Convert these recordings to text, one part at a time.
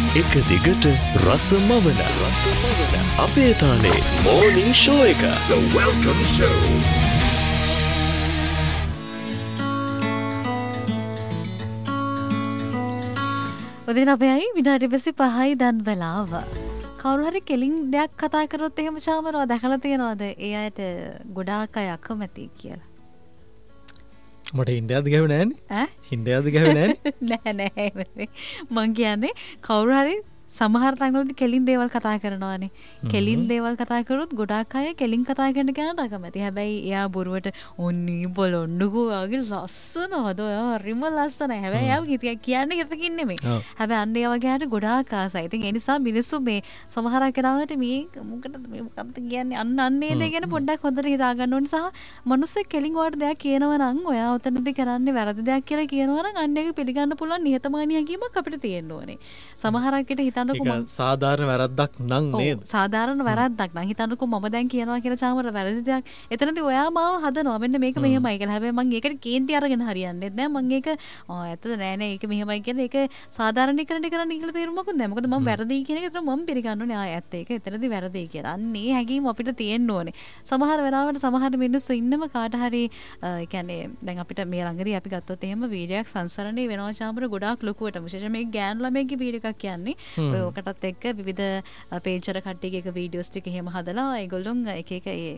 එක දිගට රසමවන අපේ තාලේ මෝර්නිං ෂෝ එක. The Welcome Show. උදේ 9යි විනාඩි 25යි දැන් වෙලාව. කවුරු හරි කෙලින් දෙයක් කතා කරොත් එහෙම චාමරව දැකලා තියනවාද? ඒ අයට ගොඩාක් අය අකමැති කියලා. මට හින්ඩයාද ගැව නෑනේ හින්ඩයාද ගැව නෑ නෑ මං කියන්නේ කවුරු හරි සමහර තැන්වලදී කෙලින් දේවල් කතා කරනවානේ. කෙලින් දේවල් කතා කරොත් ගොඩාක් අය කෙලින් කතා කරන කෙනාට අකමැති. හැබැයි එයා බොරුවට ඔන්නී බලන්නකෝ යාගේ ලස්සනද ඔයා හරිම ලස්සනයි. හැබැයි එයා කියන්නේ හිතකින් නෙමෙයි. හැබැයි අන්න ඒ වගේ අයට ගොඩාක් ආසයි. ඉතින් ඒ නිසා මිනිස්සු මේ සමහරක් වෙලාවට මේ මොකටද මේ මොකක්ද කියන්නේ අන්න ඒ දේ ගැන පොඩ්ඩක් හොඳට හිතා ගන්න ඕනේ. සහ මිනිස්සු කෙලින් වලට දෙයක් කියනවා නම් ඔයා උතනදී කරන්නේ වැරදි දෙයක් කියලා කියනවා නම් අන්න ඒක පිළිගන්න පුළුවන් නිහතමානී හැඟීමක් අපිට තියෙන්න ඕනේ. සමහරක් විට සාධාරණ වැරද්දක් නං නේද? සාධාරණ වැරද්දක් නම් හිතන්නකෝ මම දැන් කියනවා කියලා චාමර වැරදි දෙයක්. එතනදී ඔයා මාව හදනවා. මෙන්න මේක මෙහෙමයි කියලා. හැබැයි මම ඒකට කේන්ති අරගෙන හරියන්නේ නැහැ. මම ඒක ඇත්තද නෑ නෑ ඒක මෙහෙමයි කියලා ඒක සාධාරණීකරණය කරන්න කියලා තේරුමකුත් නැහැ. මොකද මම වැරදි කියන එක විතර මම පිළිගන්න ඕනේ. ඇත්ත ඒක එතනදී වැරදි කියලා. අන්න ඒ හැඟීම අපිට තියෙන්න ඕනේ. සමහර වෙලාවට සමහර මිනිස්සු ඉන්නම කාට හරි කියන්නේ දැන් අපිට මේ ළඟදී අපි ගත්තොත් එහෙම වීඩියෝයක් සංසරණේ වෙනවා චාමර ගොඩාක් ලොකුවට. විශේෂයෙන් මේ ගෑනු ළමයිගේ වීඩියෝ එකක් කියන්නේ ඔකටත් එක්ක විවිධ පේජ් වල කට්ටියගේ එක වීඩියෝස් ටික එහෙම හදලා ඒගොල්ලොන් එක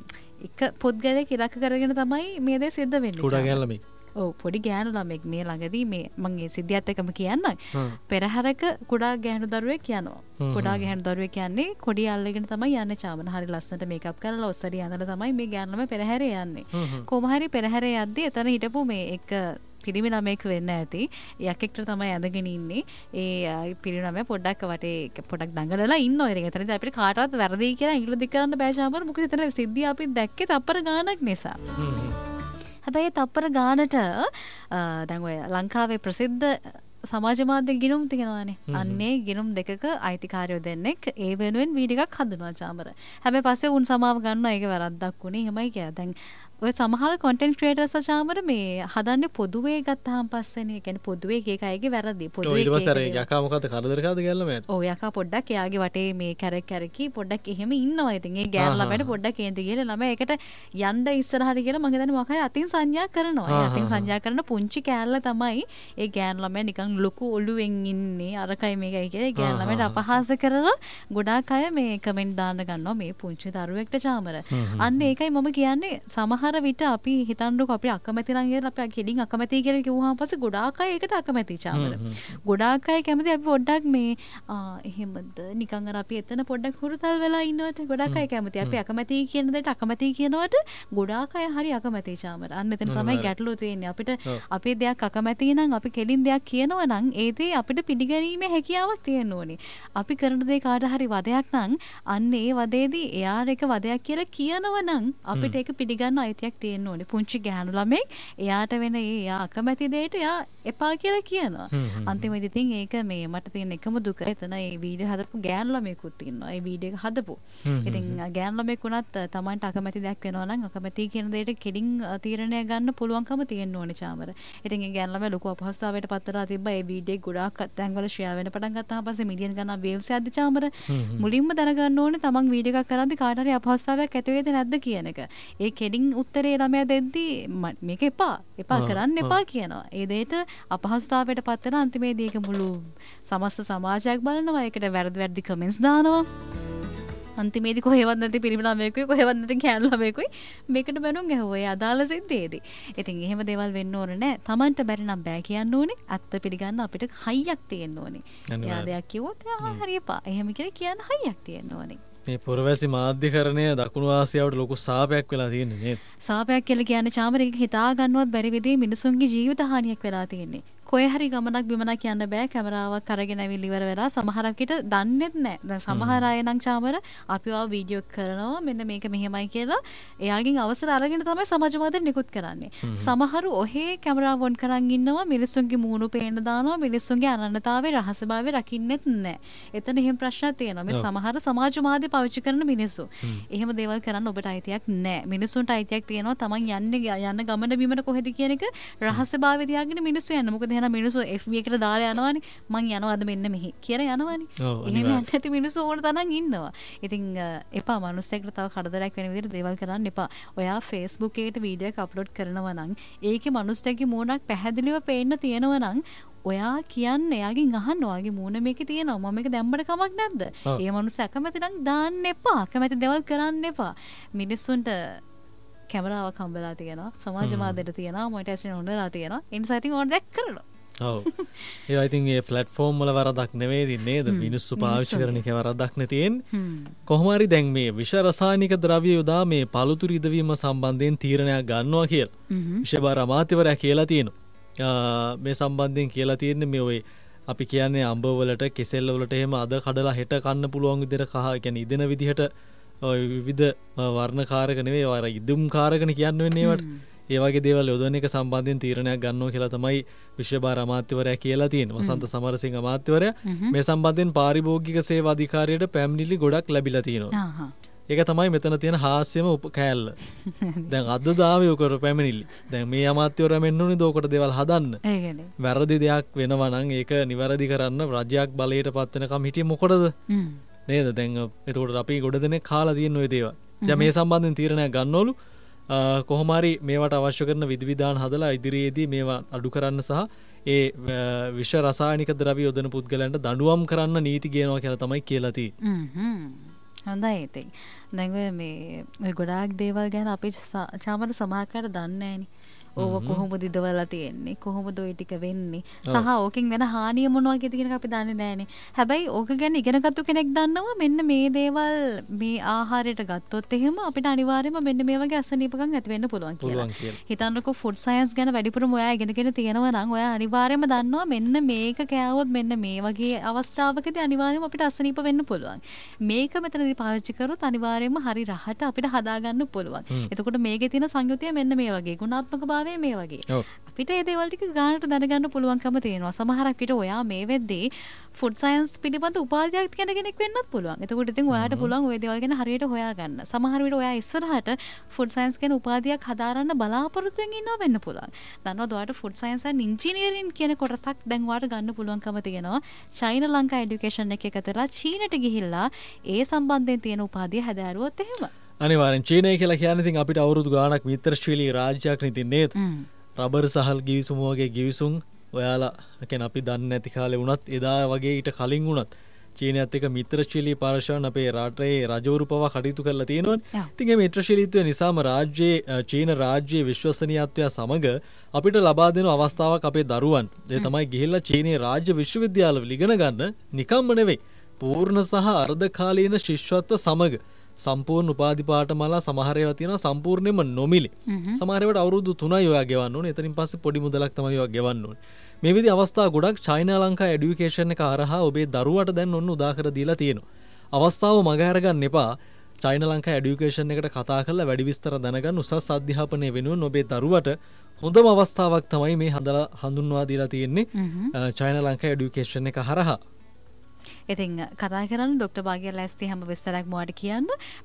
පොත්ගලයක් ඉලක්ක කරගෙන තමයි මේ දේ සිද්ධ වෙන්නේ. කුඩා ගෑනු ළමයි. ඔව් පොඩි ගෑනු ළමෙක් මේ ළඟදී මේ මම ඒ සිද්ධියත් එක්කම කියන්නම්. පෙරහැරක කුඩා ගෑනු දරුවෙක් යනවා. කුඩා ගෑනු දරුවෙක් කියන්නේ කොඩිය අල්ලගෙන තමයි යන්නේ චාමන. හරි ලස්සනට මේකප් කරලා ඔස්සරිය ඇඳලා තමයි මේ ගෑනු ළමයි පෙරහැරේ යන්නේ. කොහොම හරි පෙරහැරේ යද්දී එතන හිටපු මේ එක පිරිමි ළමෙක් වෙන්න ඇති. යකෙක්ට තමයි ඇඳගෙන ඉන්නේ. ඒ පිරිමි ළමයා පොඩ්ඩක් වටේ පොඩ්ඩක් දඟලලා ඉන්නවා. ඉතින් එතනදී අපිට කාටවත් වැරදි කියලා ඉඟිලි දික් කරන්න බෑ චාමර. මොකද එතන සිද්ධිය අපි දැක්කේ තප්පර ගානක් නිසා. හැබැයි තප්පර ගානට දැන් ඔය ලංකාවේ ප්‍රසිද්ධ සමාජ මාධ්‍ය ගිණුම් තියෙනවානේ. අන්නේ ගිණුම් දෙකක අයිතිකාරයෝ දෙන්නෙක් ඒ වෙනුවෙන් වීඩියෝ එකක් හදනවා චාමර. හැබැයි පස්සේ උන් සමාව ගන්නවා ඒක වැරද්දක් උනේ. එහෙමයි කියලා. දැන් ඔය සමහර content creators චාමර මේ හදන්නේ පොදුවේ ගත්තාම පස්සේනේ. ඒ කියන්නේ පොදුවේ එක අයගේ වැරදි. පොදුවේ ඊට පස්සේ අර යකා මොකද කරදරකාද කියලා මට. ඔව් යකා පොඩ්ඩක් එයාගේ වටේ මේ කැරකි පොඩ්ඩක් එහෙම ඉන්නවා. ඉතින් ඒ ගෑනු ළමයට පොඩ්ඩක් කේන්ති ගිහලා ළමයා ඒකට යන්න ඉස්සරහට කියලා මම හිතන්නේ මොකක් හරි අතින් සංඥා කරනවා. ඒ අතින් සංඥා කරන පුංචි කෑල්ල තමයි ඒ ගෑනු ළමයා නිකන් ලොකු ඔළුවෙන් ඉන්නේ අරකයි මේකයි කියලා ගෑනු ළමයට අපහාස කරලා ගොඩාක් අය මේ කමෙන්ට් දාන්න ගන්නවා මේ පුංචි දරුවෙක්ට චාමර. අන්න ඒකයි මම කියන්නේ සමහර විට අපි හිතන්නකො අපි අකමැති නම් කියලා අපි කෙලින් අකමැති කියලා කිව්වහම පස්සේ ගොඩාක් අය ඒකට අකමැති චාමර. ගොඩාක් අය කැමති අපි පොඩ්ඩක් මේ එහෙමද නිකන් අර අපි එතන පොඩ්ඩක් හුරුතල් වෙලා ඉන්නවට ගොඩාක් අය කැමති. අපි අකමැති කියන දෙයට අකමැති කියනවට ගොඩාක් අය හරි අකමැති චාමර. අන්න එතන තමයි ගැටලුව තියෙන්නේ. අපිට අපේ දෙයක් අකමැති නම් අපි කෙලින් දෙයක් කියනවා නම් ඒ දේ අපිට පිළිගැනීමේ හැකියාවක් තියෙන්න ඕනේ. අපි කරන දේ කාට හරි වදයක් නම් අන්න ඒ වදේදී එයාට ඒක වදයක් කියලා කියනවා නම් අපිට ඒක පිළිගන්න අයිතියක් තියෙන්න ඕනේ. පුංචි ගෑනු ළමෙක් එයාට වෙන එයා අකමැති දෙයට එයා එපා කියලා කියනවා. අන්තිමේදී ඉතින් ඒක මේ මට තියෙන එකම දුක එතන ඒ වීඩියෝ හදපු ගෑනු ළමෙකුත් ඉන්නවා. ඒ වීඩියෝ එක හදපු. ඉතින් ගෑනු ළමෙක් වුණත් Tamanට අකමැති දෙයක් වෙනවා නම් අකමැති කියන දෙයට කෙලින් තීරණය ගන්න පුළුවන්කම තියෙන්න ඕනේ චාමර. ඉතින් ඒ ගෑනු ළමයා ලොකු අපහසුතාවයකට පත් වෙලා තිබ්බා. ඒ වීඩියෝ එක ගොඩාක් තැන්වල ෂෙයා වෙන්න පටන් ගත්තාම පස්සේ මිලියන් ගණන් වේව්ස් යද්දි චාමර මුලින්ම දැනගන්න ඕනේ තමන් වීඩියෝ එකක් කරද්දි කාට හරි අපහසුතාවයක් ඇති වේද නැද්ද කියන එක. ඒ කෙලින් උත්තරේ ළමයා දෙද්දි මේක එපා කරන්න එපා කියනවා. ඒ දෙයට අපහසුතාවයට පත් වෙන අන්තිමේදී ඒක මුළු සමස්ත සමාජයක් බලනවා. ඒකට වැරදි කමෙන්ට්ස් දානවා. අන්තිමේදී කොහෙවත් නැති පිරිමි ළමයෙකුයි කොහෙවත් නැති ගෑනු ළමයෙකුයි මේකට බැනුම් ගැහුවා. ඒ අදාළ සිද්ධියේදී. ඉතින් එහෙම දේවල් වෙන්න ඕනේ නැහැ. Tamanට බැරි නම් බෑ කියන්න ඕනේ. අත්ත පිළිගන්න අපිට හයියක් තියෙන්න ඕනේ. එයා දෙයක් කිව්වොත් හරි එපා. එහෙම කියලා කියන්න හයියක් තියෙන්න ඕනේ. මේ පුරවැසි මාධ්‍යකරණය දකුණු ආසියාවට ලොකු සාපයක් වෙලා තියෙන්නේ නේද? සාපයක් කියලා කියන්නේ චාමර එක හිතා ගන්නවත් බැරි විදිහේ මිනිසුන්ගේ ජීවිත හානියක් වෙලා තියෙන්නේ. කොහේ හරි ගමනක් බිමනක් යන්න බෑ. කැමරාවක් අරගෙන ඇවිල්ලා ඉවර වෙලා සමහරක් විට දන්නේත් නැහැ. දැන් සමහර අය නම් චාමර අපිව වීඩියෝ කරනවා මෙන්න මේක මෙහෙමයි කියලා එයාගෙන් අවසර අරගෙන තමයි සමාජ මාධ්‍යෙ නිකුත් කරන්නේ. සමහරු ඔහේ කැමරාව ඔන් කරන් ඉන්නවා මිනිස්සුන්ගේ මූණු පේන්න දානවා මිනිස්සුන්ගේ අනන්‍යතාවයේ රහස්‍යභාවය රකින්නෙත් නැහැ. එතන එහෙම ප්‍රශ්නක් තියෙනවා. මේ සමහර සමාජ මාධ්‍ය පාවිච්චි කරන මිනිස්සු. එහෙම දේවල් කරන්න ඔබට අයිතියක් නැහැ. මිනිස්සුන්ට අයිතියක් තියෙනවා තමන් යන්න ගමන බිමන කොහෙද කියන එක රහස්‍යභාවය තියාගෙන මිනිස්සු යන්න. මොකද එහෙනම් මිනිස්සු FB එකට දාලා යනවානේ මං යනවාද මෙන්න මෙහි කියලා යනවානේ. එහෙම යන්නේ නැති මිනිස්සු ඕන තරම් ඉන්නවා. ඉතින් එපා මනුස්සයෙක්ට තව කරදරයක් වෙන විදිහට දේවල් කරන්න එපා. ඔයා Facebook එකට වීඩියෝ එක අප්ලෝඩ් කරනවා නම් ඒකේ මනුස්සයෙක්ගේ මූණක් පැහැදිලිව පේන්න තියෙනවා නම් ඔයා කියන්නේ එයාගෙන් අහන්න ඔයාගේ මූණ මේකේ තියෙනවා මම මේක දැම්මට කමක් නැද්ද? ඒ මනුස්සයා අකමැති නම් දාන්න එපා. අකමැති දේවල් කරන්න එපා. මිනිස්සුන්ට කැමරාවක් හම්බලා තියෙනවා සමාජ මාධ්‍යෙට තියෙනවා මොනිටයිසේෂන් හොඳලා තියෙනවා ඒ නිසා ඉතින් ඕන දෙයක් කරනවා. ඔව්. ඒ ඉතින් මේ ප්ලැට්ෆෝම් වල වරදක් නෙවෙයි නේද? මිනිස්සු පාවිච්චි කරන එකේ වරදක් නේ තියෙන්නේ. කොහොම හරි දැන් මේ විෂ රසායනික ද්‍රව්‍ය යොදා මේ පළතුරු ඉදවීම සම්බන්ධයෙන් තීරණයක් ගන්නවා කියලා. විෂබාර අමාත්‍යවරයා කියලා තියෙනවා. මේ සම්බන්ධයෙන් කියලා තියෙන්නේ මේ ඔය අපි කියන්නේ අඹ වලට කෙසෙල් වලට එහෙම අද කඩලා හෙට කන්න පුළුවන් විදිහට කහ කියන්නේ ඉදෙන විදිහට විවිධ වර්ණකාරක නෙවෙයි අර ඉදුම් කාරකනේ කියන්න වෙන්නේ ඒවට. ඒ වගේ දේවල් යොදවන එක සම්බන්ධයෙන් තීරණයක් ගන්නවා කියලා තමයි විශ්වභාර අමාත්‍යවරයා කියලා තියෙන්නේ. වසන්ත සමරසිංහ අමාත්‍යවරයා මේ සම්බන්ධයෙන් පාරිභෝගික සේවා අධිකාරියට පැමිණිලි ගොඩක් ලැබිලා තියෙනවා. ඒක තමයි මෙතන තියෙන හාස්‍යම කෑල්ල. දැන් අද දාවේ උකර පැමිණිලි. දැන් මේ අමාත්‍යවරයා මෙන්න උනේ දෝකට දේවල් හදන්න. ඒකනේ. වැරදි දෙයක් වෙනවා නම් ඒක නිවැරදි කරන්න රජයක් බලයට පත් වෙනකම් හිටියේ මොකටද? නේද? දැන් එතකොට අපි ගොඩ දෙනෙක් කාලා තියෙන ওই දේවල්. දැන් මේ සම්බන්ධයෙන් තීරණයක් ගන්නවලු. කොහොම හරි මේවට අවශ්‍ය කරන විධිවිධාන හදලා ඉදිරියේදී මේවා අඩු කරන්න සහ ඒ විෂ රසායනික ද්‍රව්‍ය යොදන පුද්ගලයන්ට දඬුවම් කරන්න නීති ගේනවා කියලා තමයි කියලා තියෙන්නේ. හොඳයි ඉතින්. දැන් ඔය මේ ගොඩාක් දේවල් ගැන අපි චාමර සමාහකට දන්නේ නැහනේ. ඕව කොහොමද ඉදවලා තියෙන්නේ කොහොමද ඔය ටික වෙන්නේ සහ ඕකෙන් වෙන හානිය මොනවා කියද කියන එක අපි දන්නේ නැහනේ. හැබැයි ඕක ගැන ඉගෙනගත්තු කෙනෙක් දන්නවා මෙන්න මේ දේවල් මේ ආහාරයට ගත්තොත් එහෙම අපිට අනිවාර්යයෙන්ම මෙන්න මේ වගේ අසනීපකම් ඇති වෙන්න පුළුවන් කියලා. හිතන්නකෝ ෆුඩ් සයන්ස් ගැන වැඩිපුරම ඔයා ඉගෙනගෙන තියෙනවා නම් ඔයා අනිවාර්යයෙන්ම දන්නවා මෙන්න මේක කෑවොත් මෙන්න මේ වගේ අවස්ථාවකදී අනිවාර්යයෙන්ම අපිට අසනීප වෙන්න පුළුවන්. මේක මෙතනදී පාවිච්චි කරොත් අනිවාර්යයෙන්ම හරි රහට අපිට හදාගන්න පුළුවන්. එතකොට මේකේ තියෙන සංයුතිය මෙන්න මේ වගේ ගුණාත්මක මේ වගේ අපිට ඒ දේවල් ටික ගානට දැනගන්න පුළුවන්කම තියෙනවා. සමහරක් විට ඔයා මේ වෙද්දී ෆුඩ් සයන්ස් පිළිබඳ උපාධියක් තියෙන කෙනෙක් වෙන්නත් පුළුවන්. එතකොට ඉතින් ඔයාට පුළුවන් ওই දේවල් ගැන හරියට හොයාගන්න. සමහර විට ඔයා ඉස්සරහට ෆුඩ් සයන්ස් ගැන උපාධියක් හදාරන්න බලාපොරොත්තු වෙමින් ඉන්නවා වෙන්න පුළුවන්. දන්නවද ඔයාට ෆුඩ් සයන්ස් and ඉන්ජිනියරින් කියන කොටසක් දැන් ඔයාට ගන්න පුළුවන්කම තියෙනවා. චයින ලංකා এডুকেෂන් එකේ එකතුලා චීනට ගිහිල්ලා ඒ සම්බන්ධයෙන් තියෙන උපාධිය හැදෑරුවොත් එහෙම අනිවාර්යෙන් චීනය කියලා කියන්නේ ඉතින් අපිට අවුරුදු ගාණක් මිත්‍රශීලී රාජ්‍යයක් නේ තින්නේ. රබර් සහල් ගිවිසුම වගේ ගිවිසුම් ඔයාලා කියන්නේ අපි දන්නේ නැති කාලේ වුණත් එදා වගේ ඊට කලින් වුණත් චීනයත් එක්ක මිත්‍රශීලී පාර්ශවයන් අපේ රටේ රජවරු පවා කටයුතු කරලා තියෙනවනේ. ඉතින් මේ මිත්‍රශීලීත්වය නිසාම චීන රාජ්‍යයේ විශ්වසනීයත්වය සමග අපිට ලබා දෙන අවස්ථාවක් අපේ දරුවන් ඒ තමයි ගිහිල්ලා චීනයේ රාජ්‍ය විශ්වවිද්‍යාලවල ඉගෙන ගන්න නිකම්ම නෙවෙයි. පූර්ණ සහ අර්ධකාලීන ශිෂ්‍යත්ව සමග සම්පූර්ණ උපාධි පාඨමාලා සමහර ඒවා තියෙනවා සම්පූර්ණයෙන්ම නොමිලේ. සමහර ඒවාට අවුරුදු 3යි ඔයා ගෙවන්න ඕනේ. එතනින් පස්සේ පොඩි මුදලක් තමයි ඔයා ගෙවන්න ඕනේ. මේ විදිහ අවස්ථා ගොඩක් චයිනා ලංකා এডুকেෂන් එක හරහා ඔබේ දරුවට දැන් ඔන්න උදා කර දීලා තියෙනවා. අවස්ථාව මග අරගන්න එපා. චයිනා ලංකා এডুকেෂන් එකට කතා කරලා වැඩි විස්තර දැනගන්න උසස් අධ්‍යාපනය වෙනුවෙන් ඔබේ දරුවට හොඳම අවස්ථාවක් තමයි මේ හඳුන්වා දීලා තියෙන්නේ චයිනා ලංකා এডুকেෂන් එක හරහා. ඉතින් කතා කරන්න ඩොක්ටර් භාග්‍ය ලැස්ති හැම විස්තරයක් මොකට කියන්න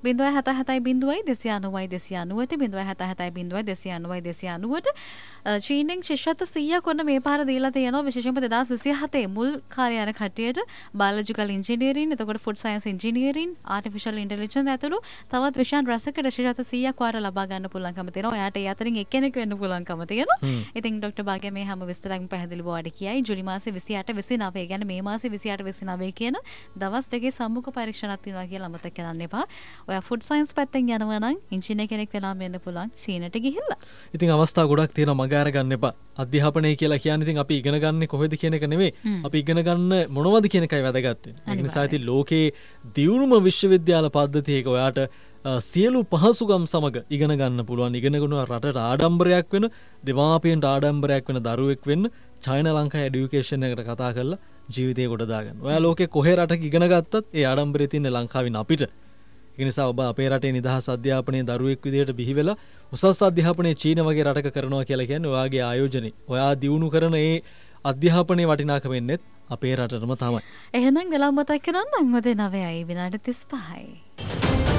0770290 චීනෙන් ශිෂ්‍යත්ව 100ක් වන්න මේ පාර දීලා තියෙනවා විශේෂයෙන්ම 2027 මුල් කාලය යන කට්ටියට බයොලොජිකල් ඉන්ජිනියරින් එතකොට food science engineering artificial intelligence ඇතුළු තවත් විෂයන් රසකට ශිෂ්‍යත්ව 100ක් වාර ලබා ගන්න පුළුවන්කම තියෙනවා. ඔයාට ඒ අතරින් එක්කෙනෙක් වෙන්න පුළුවන්කම තියෙනවා. ඉතින් ඩොක්ටර් භාග්‍ය මේ හැම විස්තරයක්ම පැහැදිලිව ඔයාට කියයි. ජූලි මාසේ 28 29 ඒ කියන්නේ මේ මාසේ 28 29 කියන දවස් දෙකේ සම්මුඛ පරීක්ෂණයක් තියෙනවා කියලා අමතක කරන්න එපා. ඔයා ෆුඩ් සයන්ස් පැත්තෙන් යනවා නම් ඉංජිනේර කෙනෙක් වෙනාම වෙන්න පුළුවන් චීනට ගිහිල්ලා. ඉතින් අවස්ථා ගොඩක් තියෙනවා මග අරගන්න එපා. අධ්‍යාපනය කියලා කියන්නේ ඉතින් අපි ඉගෙන ගන්න කොහෙද කියන එක නෙමෙයි. අපි ඉගෙන ගන්න මොනවද කියන එකයි වැදගත් වෙන්නේ. ඒ නිසා ඉතින් ලෝකේ දියුණුම විශ්වවිද්‍යාල පද්ධතියක ඔයාට සියලු පහසුකම් සමග ඉගෙන ගන්න පුළුවන්. ඉගෙනගෙන රටට ආඩම්බරයක් වෙන, දෙමාපියන්ට ආඩම්බරයක් වෙන දරුවෙක් වෙන්න චයිනා ලංකා এডুকেෂන් එකට කතා කරලා ජීවිතේ කොට දාගන්න. ඔයා ලෝකේ කොහේ රටක ඉගෙන ගත්තත් ඒ ආඩම්බරේ තියෙන ලංකාවෙන් අපිට. ඒ නිසා ඔබ අපේ රටේ නිදහස් අධ්‍යාපනයේ දරුවෙක් විදිහට බිහි වෙලා උසස් අධ්‍යාපනයේ චීන වගේ රටක කරනවා කියලා කියන්නේ ඔයාගේ ආයෝජනේ. ඔයා දියුණු කරන ඒ අධ්‍යාපනයේ වටිනාකම වෙන්නේ අපේ රටටම තමයි. එහෙනම් වෙලාව මතක් කරගන්න. මොකද 9යි විනාඩි 35යි.